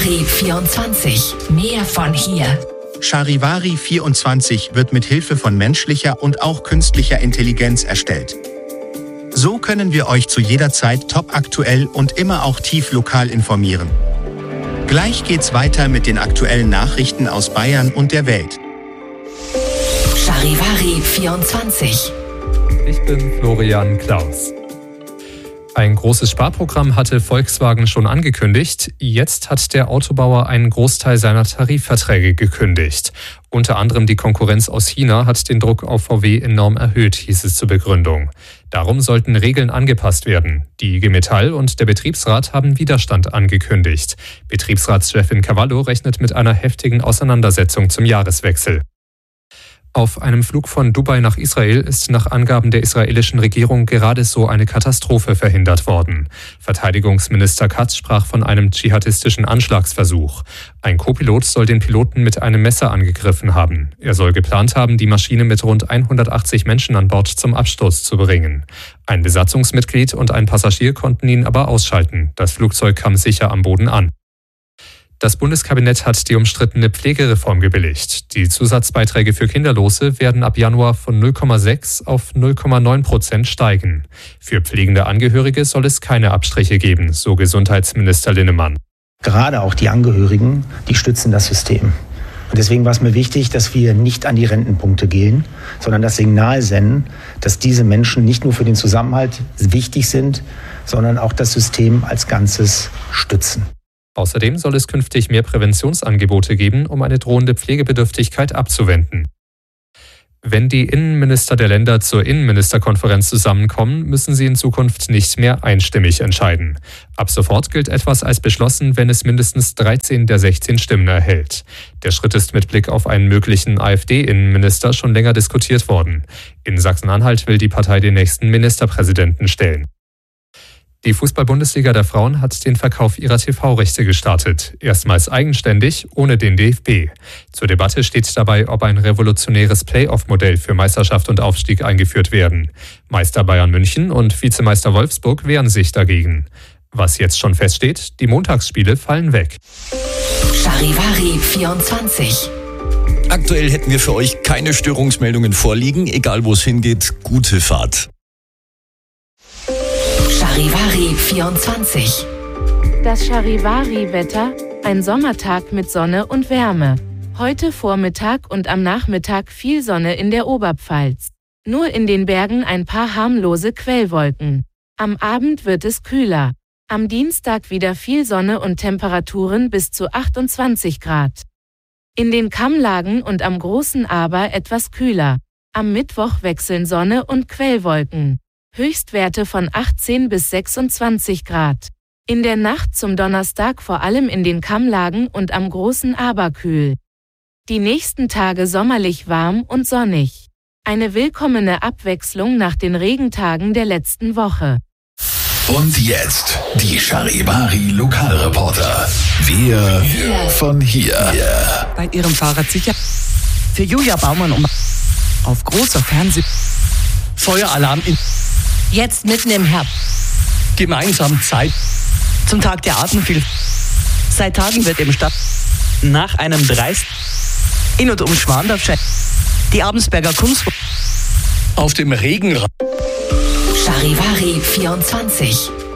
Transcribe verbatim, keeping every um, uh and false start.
Charivari vierundzwanzig. Mehr von hier. Charivari vierundzwanzig wird mit Hilfe von menschlicher und auch künstlicher Intelligenz erstellt. So können wir euch zu jeder Zeit topaktuell und immer auch tief lokal informieren. Gleich geht's weiter mit den aktuellen Nachrichten aus Bayern und der Welt. Charivari vierundzwanzig. Ich bin Florian Klaus. Ein großes Sparprogramm hatte Volkswagen schon angekündigt. Jetzt hat der Autobauer einen Großteil seiner Tarifverträge gekündigt. Unter anderem die Konkurrenz aus China hat den Druck auf V W enorm erhöht, hieß es zur Begründung. Darum sollten Regeln angepasst werden. Die I G Metall und der Betriebsrat haben Widerstand angekündigt. Betriebsratschefin Cavallo rechnet mit einer heftigen Auseinandersetzung zum Jahreswechsel. Auf einem Flug von Dubai nach Israel ist nach Angaben der israelischen Regierung gerade so eine Katastrophe verhindert worden. Verteidigungsminister Katz sprach von einem dschihadistischen Anschlagsversuch. Ein Co-Pilot soll den Piloten mit einem Messer angegriffen haben. Er soll geplant haben, die Maschine mit rund hundertachtzig Menschen an Bord zum Absturz zu bringen. Ein Besatzungsmitglied und ein Passagier konnten ihn aber ausschalten. Das Flugzeug kam sicher am Boden an. Das Bundeskabinett hat die umstrittene Pflegereform gebilligt. Die Zusatzbeiträge für Kinderlose werden ab Januar von null Komma sechs auf null Komma neun Prozent steigen. Für pflegende Angehörige soll es keine Abstriche geben, so Gesundheitsminister Linnemann. Gerade auch die Angehörigen, die stützen das System. Und deswegen war es mir wichtig, dass wir nicht an die Rentenpunkte gehen, sondern das Signal senden, dass diese Menschen nicht nur für den Zusammenhalt wichtig sind, sondern auch das System als Ganzes stützen. Außerdem soll es künftig mehr Präventionsangebote geben, um eine drohende Pflegebedürftigkeit abzuwenden. Wenn die Innenminister der Länder zur Innenministerkonferenz zusammenkommen, müssen sie in Zukunft nicht mehr einstimmig entscheiden. Ab sofort gilt etwas als beschlossen, wenn es mindestens dreizehn der sechzehn Stimmen erhält. Der Schritt ist mit Blick auf einen möglichen AfD-Innenminister schon länger diskutiert worden. In Sachsen-Anhalt will die Partei den nächsten Ministerpräsidenten stellen. Die Fußball-Bundesliga der Frauen hat den Verkauf ihrer T V-Rechte gestartet. Erstmals eigenständig, ohne den D F B. Zur Debatte steht dabei, ob ein revolutionäres Play-off-Modell für Meisterschaft und Aufstieg eingeführt werden. Meister Bayern München und Vizemeister Wolfsburg wehren sich dagegen. Was jetzt schon feststeht, die Montagsspiele fallen weg. Charivari vierundzwanzig. Aktuell hätten wir für euch keine Störungsmeldungen vorliegen. Egal wo es hingeht, gute Fahrt. Charivari vierundzwanzig. Das Charivari-Wetter, ein Sommertag mit Sonne und Wärme. Heute Vormittag und am Nachmittag viel Sonne in der Oberpfalz. Nur in den Bergen ein paar harmlose Quellwolken. Am Abend wird es kühler. Am Dienstag wieder viel Sonne und Temperaturen bis zu achtundzwanzig Grad. In den Kammlagen und am Großen Aber etwas kühler. Am Mittwoch wechseln Sonne und Quellwolken. Höchstwerte von achtzehn bis sechsundzwanzig Grad. In der Nacht zum Donnerstag vor allem in den Kammlagen und am Großen Aber kühl. Die nächsten Tage sommerlich warm und sonnig. Eine willkommene Abwechslung nach den Regentagen der letzten Woche. Und jetzt die Charivari Lokalreporter. Wir von hier. Bei ihrem Fahrrad sicher. Für Julia Baumann um auf großer Fernseh. Feueralarm in. Jetzt mitten im Herbst. Gemeinsam Zeit. Zum Tag der Artenvielfalt. Seit Tagen wird im Stadt. Nach einem Dreist. In und um Schwandorf. Die Abensberger Kunst. Auf dem Regenrad. Charivari vierundzwanzig.